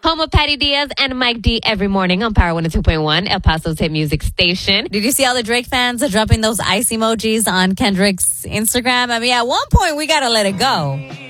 Home of Patty Diaz and Mike D every morning on Power 102.1, El Paso's hit music station. Did you see all the Drake fans are dropping those ice emojis on Kendrick's Instagram? I mean, at one point, we got to let it go.